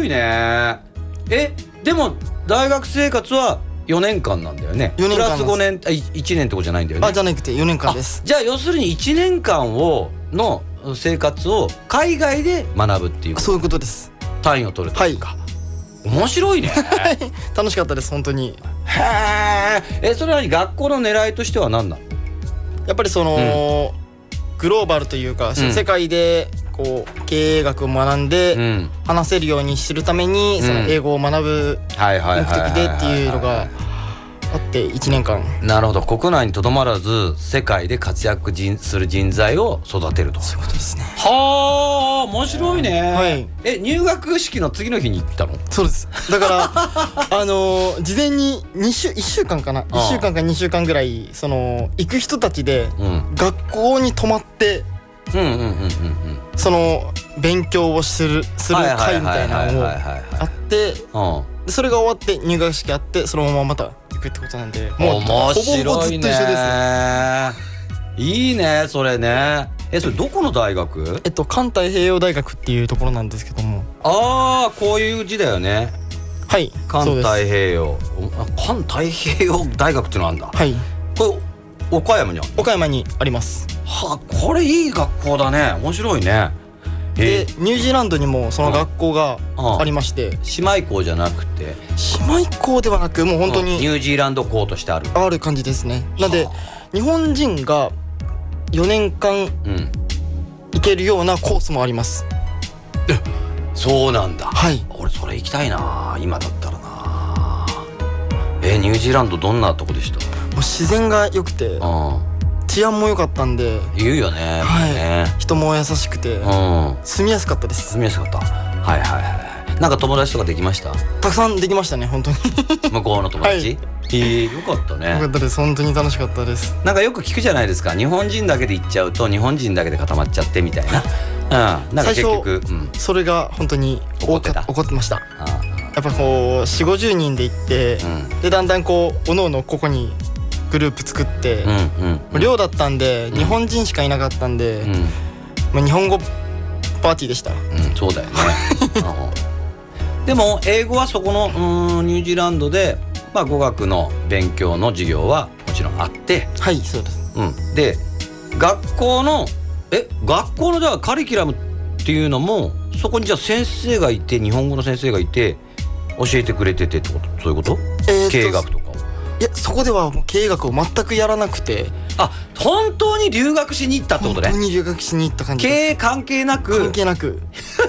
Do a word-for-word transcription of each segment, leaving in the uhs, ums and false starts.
いね。えでも大学生活はよねんかんなんだよね。 よねんかんプラスごねん、あいちねんってことじゃないんだよね。 あじゃなくてよねんかんです。 じゃあ要するにいちねんかんをの生活を海外で学ぶっていうそういうことです。 単位を取るというか、はい、面白いね楽しかったです本当に。 へえ。えそれは学校の狙いとしては何なの？ やっぱりその、うん、グローバルというか、うん、世界でこう経営学を学んで話せるようにするために、うん、その英語を学ぶ目的でっていうのがあっていちねんかん。 なるほど。国内にとどまらず世界で活躍する人材を育てると。 そういうことですね。 はあ面白いね、はい、え入学式の次の日に行ったの？ そうです。だからあのー、事前にに週いっしゅうかんかないっしゅうかんかにしゅうかんぐらいその行く人たちで学校に泊まってその勉強をするする会みたいなのをあってそれが終わって入学式あってそのまままた行くってことなんでもう面白いね。 ほぼほぼずっと一緒です。 いいねそれね。えそれどこの大学？ えっと環太平洋大学っていうところなんですけども。 ああこういう字だよね。 はい環太平洋。環太平洋大学ってのあるんだ。 はい。 これ岡山にあるの？ 岡山にあります。 はあこれいい学校だね。面白いね。 でニュージーランドにもその学校がありまして、 姉妹校じゃなくて姉妹校ではなくもう本当にニュージーランド校としてあるある感じですね。なんで日本人がよねんかん行けるようなコースもあります。 そうなんだ。 はい。 俺それ行きたいな今だったらな。えニュージーランドどんなとこでした？ もう自然が良くて治安も良かったんで。 言うよね。 はいね人も優しくて、うん、住みやすかったです。 住みやすかった。はいはいはい。なんか友達とかできました？ たくさんできましたね本当に向こうの友達、はい、えー、よかったね。 よかったです本当に楽しかったです。 なんかよく聞くじゃないですか日本人だけで行っちゃうと日本人だけで固まっちゃってみたいな、うん、なんか結局、うん、 それが本当に怒ってた怒ってました。あやっぱこう よんじゅうごじゅうにんで行って、うん、でだんだんこうおのおのここにグループ作って、うんうんうん、寮だったんで、うん、日本人しかいなかったんで、うんまあ、日本語パーティーでした。 うん、そうだよねでも英語はそこのうんニュージーランドで、まあ、語学の勉強の授業はもちろんあって。 はいそうです、 うん、で学校のえ学校のじゃあカリキュラムっていうのもそこにじゃあ先生がいて日本語の先生がいて教えてくれててってことそういうこと、えー、経営学とかを。 いやそこではもう経営学を全くやらなくて。 あ本当に留学しに行ったってことね。 本当に留学しに行った感じです。 経営関係なく関係なく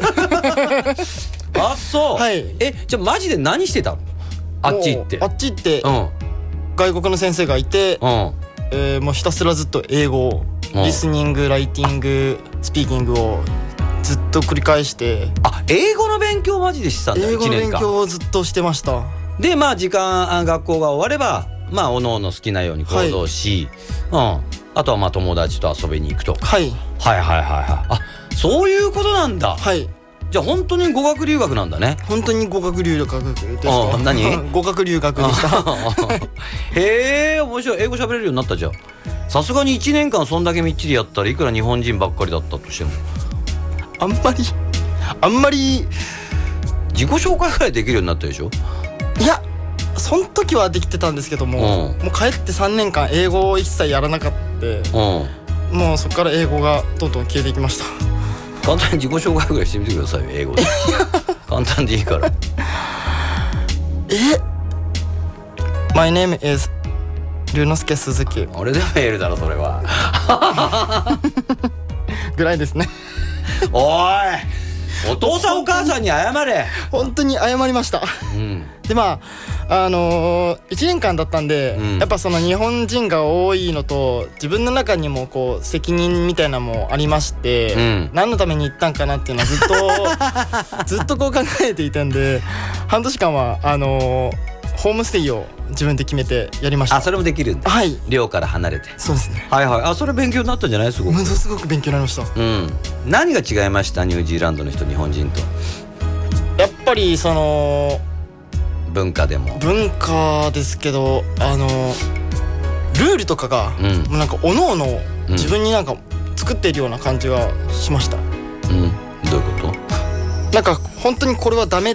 あそう、はい、えじゃあマジで何してたのあっち行って。 あっち行って、うん、外国の先生がいて、うんえー、もうひたすらずっと英語を、うん、リスニングライティングスピーキングをずっと繰り返して。 あ英語の勉強マジでしてたんだ。 英語の勉強をずっとしてました。 でまあ時間学校が終わればまあおのおの好きなように行動し、はいうん、あとはまあ友達と遊びに行くと、はい、はいはいはいはいあそういうことなんだ。 はいじゃあ本当に語学留学なんだね。 本当に語学留学でした。 何語学留学でしたへえ面白い。英語喋れるようになったじゃん。さすがにいちねんかんそんだけみっちりやったらいくら日本人ばっかりだったとしてもあんまりあんまり自己紹介くらいできるようになったでしょ。 いやその時はできてたんですけども、うん、もう帰ってさんねんかん英語を一切やらなかった、うん、もうそこから英語がどんどん消えていきました。 簡単に自己紹介ぐらいしてみてくださいよ英語で簡単でいいからえ My name is 龍之介鈴木。 俺でも言えるだろそれはぐらいですねおいお父さんお母さんに謝れ。 本当に謝りました、うん、でまああのー、いちねんかんだったんで、うん、やっぱその日本人が多いのと自分の中にもこう責任みたいなのもありまして、うん、何のために行ったんかなっていうのはずっとずっとこう考えていたんで半年間はあのー、ホームステイを自分で決めてやりました。 あそれもできるんだ。 はい寮から離れて。 そうですね。 はいはいあそれ勉強になったんじゃないすごく。 ものすごく勉強になりました。 うん何が違いましたニュージーランドの人日本人と。 やっぱりその文化でも文化ですけどあのルールとかが、うん、もうなんかおのおの自分になんか作っているような感じがしました。 うんどういうこと。 なんか本当にこれはダメ